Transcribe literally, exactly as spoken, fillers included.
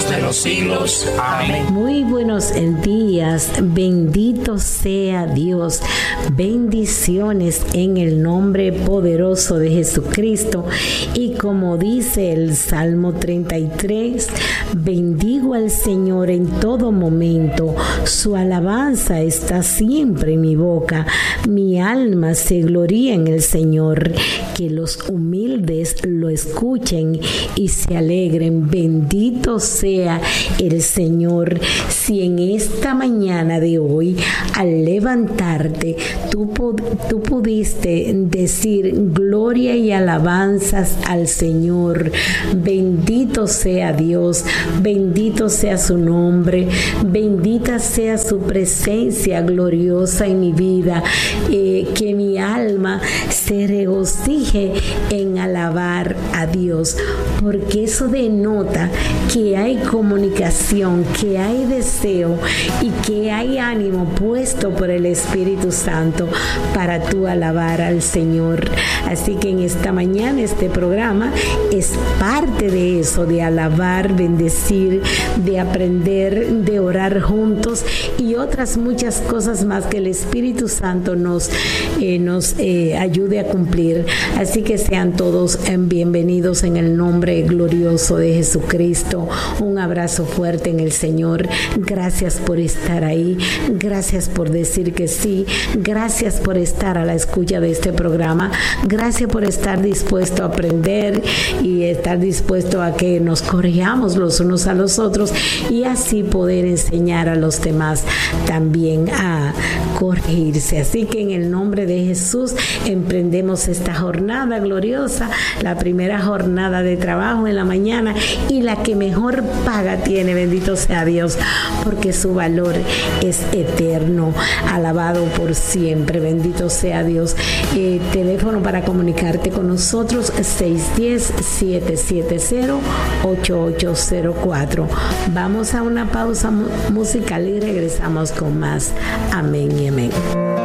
de los siglos. Amén. Muy buenos días, bendito sea Dios. Bendiciones en el nombre poderoso de Jesucristo. Y como dice el Salmo treinta y tres, bendigo al Señor en todo momento. Su alabanza está siempre en mi boca. Mi alma se gloría en el Señor. Que los humildes lo escuchen y se alegren. Bendito sea el Señor. Si en esta mañana de hoy, al levantarte, tú, tú pudiste decir gloria y alabanzas al Señor. Bendito sea Dios, bendito sea su nombre, bendita sea su presencia gloriosa en mi vida. Eh, que mi alma se regocije en alabar a Dios, porque eso denota que hay comunicación, que hay deseo y que hay ánimo puesto por el Espíritu Santo para tú alabar al Señor. Así que en esta mañana este programa es parte de eso, de alabar, bendecir, de aprender, de orar juntos y otras muchas cosas más que el Espíritu Santo nos, eh, nos eh, ayude a cumplir. Así que sean todos eh, bienvenidos en el nombre glorioso de Jesucristo. Un abrazo fuerte en el Señor. Gracias por estar ahí. Gracias por decir que sí. Gracias por estar a la escucha de este programa. Gracias por estar dispuesto a aprender y estar dispuesto a que nos corrijamos los unos a los otros y así poder enseñar a los demás también a corregirse. Así que en el nombre de Jesús emprendemos esta jornada gloriosa, la primera jornada de trabajo en la mañana y la que mejor paga tiene, bendito sea Dios, porque su valor es eterno, alabado por siempre, bendito sea Dios. Eh, teléfono para comunicarte con nosotros, seis uno cero, siete siete cero, ocho ocho cero cuatro. Vamos a una pausa mu- musical y regresamos con más. Amén y amén.